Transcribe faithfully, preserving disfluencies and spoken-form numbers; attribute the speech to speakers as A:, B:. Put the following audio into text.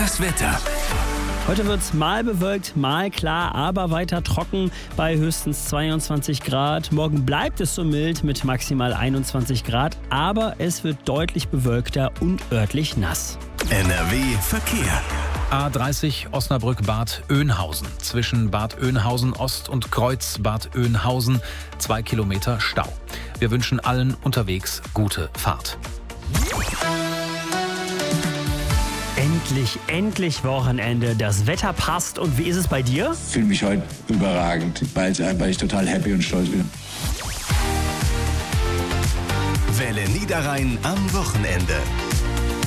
A: Das Wetter.
B: Heute wird es mal bewölkt, mal klar, aber weiter trocken bei höchstens zweiundzwanzig Grad. Morgen bleibt es so mild mit maximal einundzwanzig Grad, aber es wird deutlich bewölkter und örtlich nass.
A: N R W Verkehr.
C: A dreißig Osnabrück-Bad Oeynhausen. Zwischen Bad Oeynhausen Ost und Kreuz Bad Oeynhausen zwei Kilometer Stau. Wir wünschen allen unterwegs gute Fahrt.
B: Endlich, endlich Wochenende. Das Wetter passt. Und wie ist es bei dir?
D: Ich fühle mich heute überragend, weil ich total happy und stolz bin.
A: Welle Niederrhein am Wochenende.